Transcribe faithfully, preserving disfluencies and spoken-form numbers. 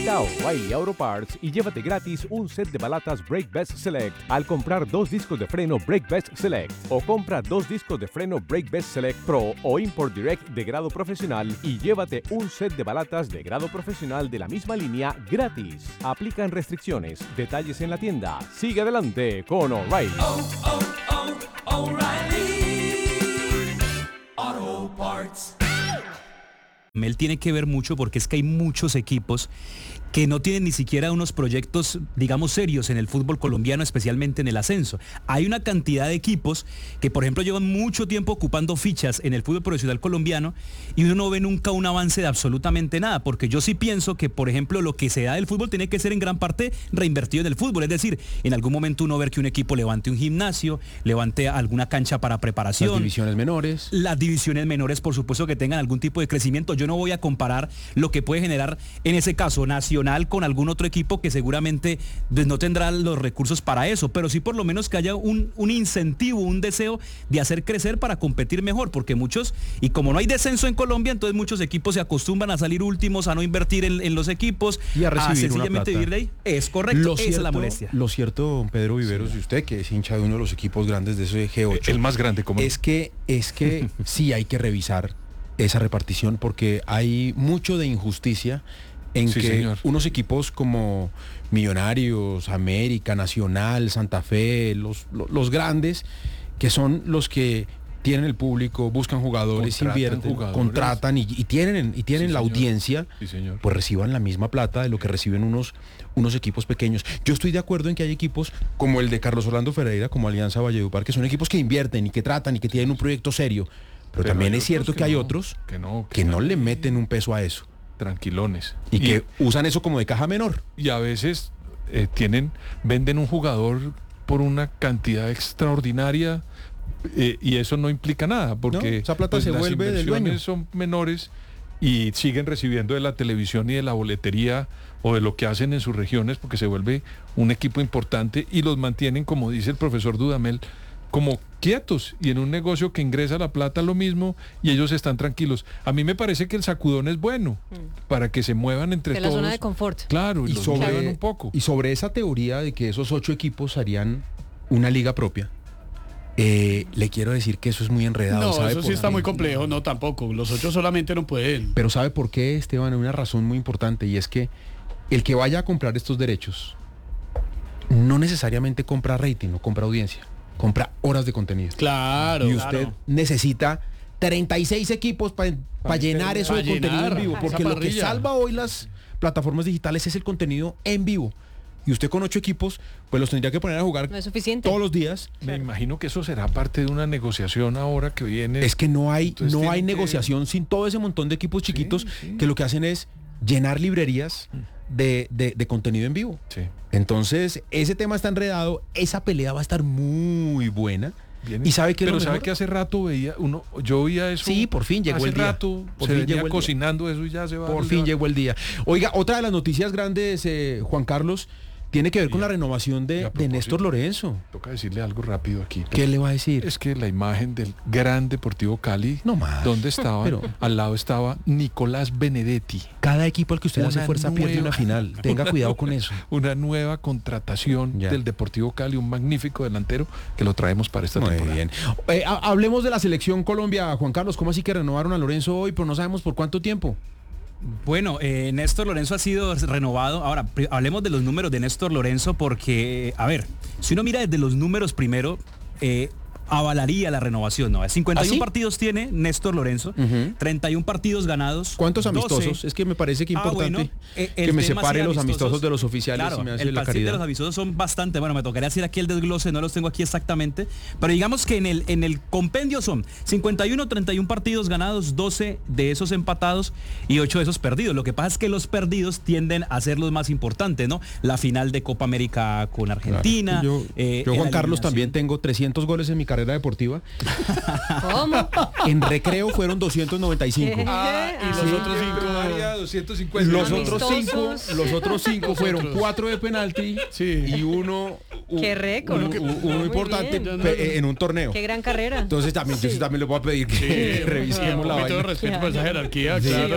Visita O'Reilly Auto Parts y llévate gratis un set de balatas Brake Best Select al comprar dos discos de freno Brake Best Select, o compra dos discos de freno Brake Best Select Pro o Import Direct de grado profesional y llévate un set de balatas de grado profesional de la misma línea gratis. Aplican restricciones. Detalles en la tienda. Sigue adelante con O'Reilly. Oh, oh, oh, O'Reilly Auto Parts. Él tiene que ver mucho porque es que hay muchos equipos que no tienen ni siquiera unos proyectos, digamos, serios en el fútbol colombiano, especialmente en el ascenso. Hay una cantidad de equipos que, por ejemplo, llevan mucho tiempo ocupando fichas en el fútbol profesional colombiano y uno no ve nunca un avance de absolutamente nada, porque yo sí pienso que, por ejemplo, lo que se da del fútbol tiene que ser en gran parte reinvertido en el fútbol. Es decir, en algún momento uno ver que un equipo levante un gimnasio, levante alguna cancha para preparación. Las divisiones menores. Las divisiones menores, por supuesto, que tengan algún tipo de crecimiento. Yo no voy a comparar lo que puede generar, en ese caso, Nacional con algún otro equipo que seguramente pues, no tendrá los recursos para eso, pero sí por lo menos que haya un, un incentivo, un deseo de hacer crecer para competir mejor, porque muchos, y como no hay descenso en Colombia, entonces muchos equipos se acostumbran a salir últimos, a no invertir en, en los equipos y a recibir a sencillamente vivir de ahí. Es correcto, lo esa cierto, es la molestia. Lo cierto, don Pedro Viveros, sí, y usted que es hincha de uno de los equipos grandes de ese G ocho. El más grande, como es que, es que sí hay que revisar esa repartición porque hay mucho de injusticia en sí, que señor. unos equipos como Millonarios, América, Nacional, Santa Fe, los, los, los grandes, que son los que tienen el público, buscan jugadores, Contratan invierten, jugadores. contratan y, y tienen, y tienen Sí, la señor. audiencia, Sí, señor. pues reciban la misma plata de lo que reciben unos, unos equipos pequeños. Yo estoy de acuerdo en que hay equipos como el de Carlos Orlando Ferreira, como Alianza Valledupar, que son equipos que invierten y que tratan y que tienen un proyecto serio. Pero, Pero también hay es cierto otros que, que hay no, otros que no, que que no no. le meten un peso a eso. Tranquilones. Y, y que usan eso como de caja menor. Y a veces eh, tienen, venden un jugador por una cantidad extraordinaria eh, y eso no implica nada, porque no, esa plata pues, se las vuelve del dueño. inversiones son menores y siguen recibiendo de la televisión y de la boletería o de lo que hacen en sus regiones, porque se vuelve un equipo importante y los mantienen, como dice el profesor Dudamel, como quietos, y en un negocio que ingresa la plata lo mismo y ellos están tranquilos. A mí me parece que el sacudón es bueno mm. para que se muevan entre de todos. La zona de confort. Claro, y, y los sobre muevan un poco. Y sobre esa teoría de que esos ocho equipos harían una liga propia, eh, le quiero decir que eso es muy enredado. No, ¿sabe eso sí por está qué? muy complejo, no tampoco. Los ocho solamente no pueden. Pero ¿sabe por qué, Esteban? Hay una razón muy importante, y es que el que vaya a comprar estos derechos no necesariamente compra rating, no compra audiencia, compra horas de contenido. Claro. Y usted claro. necesita treinta y seis equipos para pa pa llenar eso pa de contenido llenar en vivo, porque lo que salva hoy las plataformas digitales es el contenido en vivo. Y usted con ocho equipos, pues los tendría que poner a jugar no es suficiente. todos los días. Me imagino que eso será parte de una negociación ahora que viene. Es que no hay, Entonces no hay que... negociación sin todo ese montón de equipos chiquitos sí, sí. que lo que hacen es llenar librerías de, de, de contenido en vivo. Sí. Entonces, ese tema está enredado, esa pelea va a estar muy buena. Bien, y sabe que pero lo sabe mejor? que hace rato veía uno, yo oía eso. Sí, por fin llegó hace el día. rato Por se fin venía llegó el cocinando día. Eso y ya se va. Por fin llegó el día. Oiga, otra de las noticias grandes, eh, Juan Carlos, tiene que ver con la renovación de, de Néstor Lorenzo. Toca decirle algo rápido aquí. ¿Qué le va a decir? Es que la imagen del gran Deportivo Cali, no más. ¿dónde estaba? Pero, al lado estaba Nicolás Benedetti. Cada equipo al que usted una hace fuerza nueva, pierde una final. Tenga cuidado con eso. Una nueva contratación ya. del Deportivo Cali, un magnífico delantero que lo traemos para esta Muy temporada. Bien. Eh, hablemos de la selección Colombia, Juan Carlos. ¿Cómo así que renovaron a Lorenzo hoy, pero no sabemos por cuánto tiempo? Bueno, eh, Néstor Lorenzo ha sido renovado. Ahora, hablemos de los números de Néstor Lorenzo porque, a ver, si uno mira desde los números primero, eh, avalaría la renovación, ¿no? cincuenta y uno ¿Ah, sí? partidos tiene Néstor Lorenzo, uh-huh. treinta y uno partidos ganados. ¿Cuántos doce. amistosos? Es que me parece que es importante ah, bueno, eh, que me separe los amistosos de los oficiales. Claro, y me hace el la perfil caridad. de los amistosos son bastante, bueno, me tocaría decir aquí el desglose, no los tengo aquí exactamente, pero digamos que en el, en el compendio son cincuenta y uno, treinta y uno partidos ganados, doce de esos empatados y ocho de esos perdidos. Lo que pasa es que los perdidos tienden a ser los más importantes, ¿no? La final de Copa América con Argentina. Claro. Yo, eh, yo Juan Carlos, también tengo trescientos goles en mi carrera deportiva. ¿Cómo? En recreo fueron doscientos noventa y cinco. Ah, y los Ah. otros cinco, María, doscientos cincuenta. Los otros cinco, Amistosos. los otros cinco Los fueron otros. cuatro de penalti Sí. y uno, u- Qué récord. uno, u- uno Muy importante bien. pe- en un torneo. Qué gran carrera. Entonces también, yo sí también le voy a pedir que Sí, revisemos un la poquito de vaina. respeto por esa jerarquía, Sí. claro.